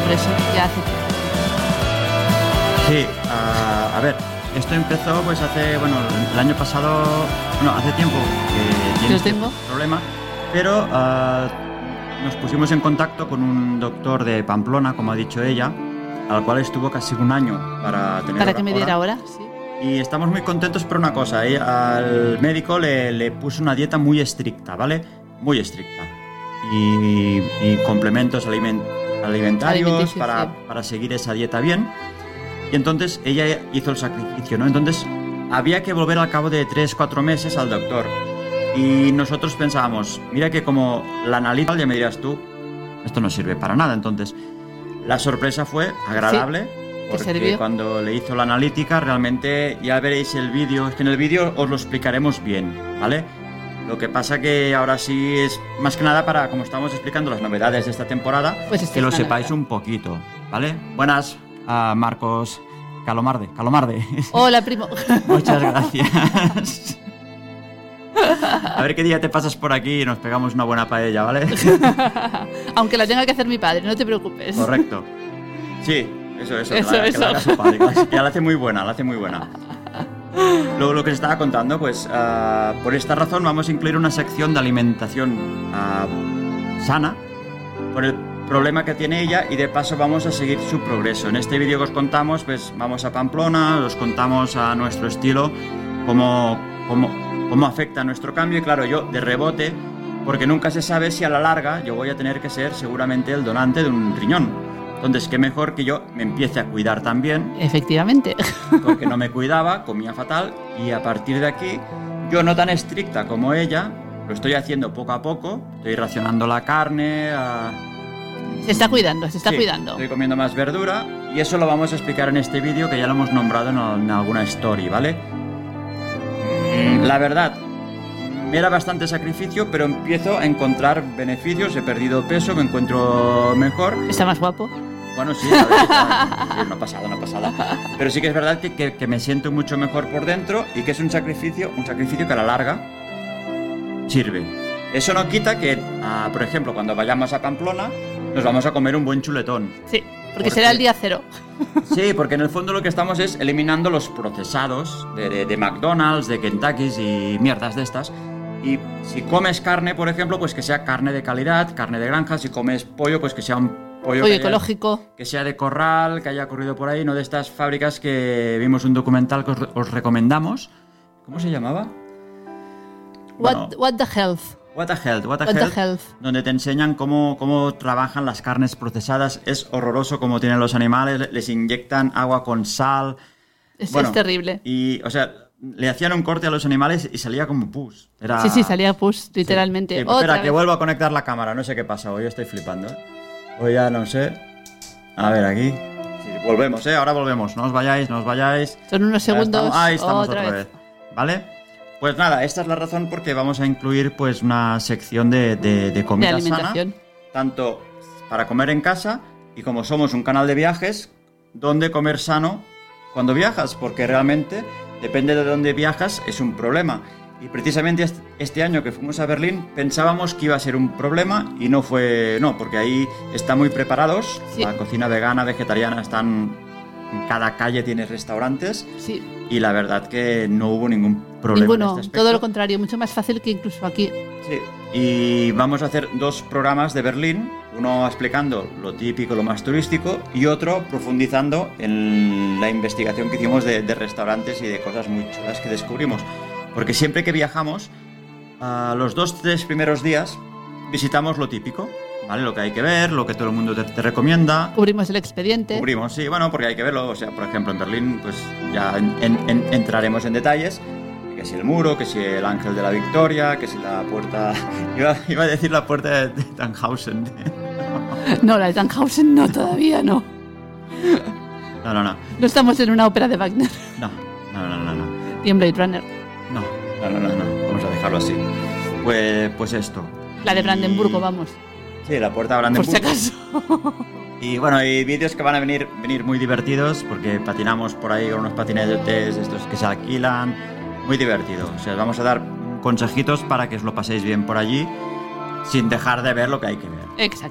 por eso ya hace... Sí, a ver, esto empezó pues el año pasado, hace tiempo que tiene este problema, pero nos pusimos en contacto con un doctor de Pamplona, como ha dicho ella, al cual estuvo casi un año para tener... Para que me diera ahora, sí. Y estamos muy contentos por una cosa, al médico le puso una dieta muy estricta, ¿vale? Muy estricta. Y complementos alimentarios para seguir esa dieta bien. Y entonces ella hizo el sacrificio, ¿no? Entonces había que volver al cabo de 3-4 meses al doctor. Y nosotros pensábamos, mira que como la analítica, ya me dirás tú, esto no sirve para nada. Entonces la sorpresa fue agradable, sí, porque cuando le hizo la analítica, realmente ya veréis el vídeo. Es que en el vídeo os lo explicaremos bien, ¿vale? Lo que pasa que ahora sí es más que nada para, como estamos explicando las novedades de esta temporada, pues que lo sepáis un poquito, ¿vale? Buenas, Marcos Calomarde. Hola, primo. Muchas gracias. A ver qué día te pasas por aquí y nos pegamos una buena paella, ¿vale? Aunque la tenga que hacer mi padre, no te preocupes. Correcto. Sí, eso. Que la haga su padre, que la hace muy buena, Lo que os estaba contando, pues por esta razón vamos a incluir una sección de alimentación sana por el problema que tiene ella y de paso vamos a seguir su progreso. En este vídeo que os contamos, pues vamos a Pamplona, os contamos a nuestro estilo cómo afecta nuestro cambio y claro, yo de rebote, porque nunca se sabe si a la larga yo voy a tener que ser seguramente el donante de un riñón. Entonces, qué mejor que yo me empiece a cuidar también. Efectivamente. Porque no me cuidaba, comía fatal y a partir de aquí, yo no tan estricta como ella, lo estoy haciendo poco a poco, estoy racionando la carne. Se está cuidando. Estoy comiendo más verdura y eso lo vamos a explicar en este vídeo que ya lo hemos nombrado en alguna story, ¿vale? La verdad, me era bastante sacrificio, pero empiezo a encontrar beneficios, he perdido peso, me encuentro mejor. ¿Está más guapo? Bueno, sí, a ver, no pasada. Pero sí que es verdad que me siento mucho mejor por dentro y que es un sacrificio que a la larga sirve. Eso no quita que, por ejemplo, cuando vayamos a Pamplona, nos vamos a comer un buen chuletón. Sí, porque será el día cero. Sí, porque en el fondo lo que estamos es eliminando los procesados de McDonald's, de Kentucky y mierdas de estas. Y si comes carne, por ejemplo, pues que sea carne de calidad, carne de granja. Si comes pollo, pues que sea un pollo ecológico. Que sea de corral, que haya corrido por ahí, no de estas fábricas que vimos un documental que os recomendamos. ¿Cómo se llamaba? What the Health. Donde te enseñan cómo trabajan las carnes procesadas. Es horroroso cómo tienen los animales, les inyectan agua con sal. Es terrible. Y, o sea, le hacían un corte a los animales y salía como pus. Sí, salía pus, literalmente. Sí. Espera, que vuelvo a conectar la cámara, no sé qué pasa, hoy estoy flipando. Hoy ya no sé. A ver, aquí. Sí, volvemos, ahora volvemos, no os vayáis. Son unos segundos. Ahí estamos otra vez. ¿Vale? Pues nada, esta es la razón porque vamos a incluir pues una sección de comida sana, tanto para comer en casa y como somos un canal de viajes, dónde comer sano cuando viajas, porque realmente depende de dónde viajas es un problema. Y precisamente este año que fuimos a Berlín pensábamos que iba a ser un problema y no fue, porque ahí están muy preparados, sí. La cocina vegana, vegetariana, en cada calle tienes restaurantes. Sí. Y la verdad que no hubo ningún problema. Ninguno, en este aspecto. Todo lo contrario, mucho más fácil que incluso aquí. Sí, y vamos a hacer 2 programas de Berlín, uno explicando lo típico, lo más turístico, y otro profundizando en la investigación que hicimos de restaurantes y de cosas muy chulas que descubrimos. Porque siempre que viajamos, los 2-3 primeros días visitamos lo típico, ¿vale? Lo que hay que ver, lo que todo el mundo te recomienda. Cubrimos el expediente. Sí, porque hay que verlo. O sea, por ejemplo, en Berlín, pues ya entraremos en detalles. Que si el muro, que si el Ángel de la Victoria, que si la puerta... Iba a decir la puerta de Tannhausen. No, la de Tannhausen no, todavía no. No. No estamos en una ópera de Wagner. No. Ni en Blade Runner. No. Vamos a dejarlo así. Pues esto. La de Brandenburgo, vamos. Sí, la puerta de Brandenburgo. Por si acaso. Y bueno, hay vídeos que van a venir muy divertidos porque patinamos por ahí con unos patinetes estos que se alquilan. Muy divertido. O sea, vamos a dar consejitos para que os lo paséis bien por allí sin dejar de ver lo que hay que ver. Exacto.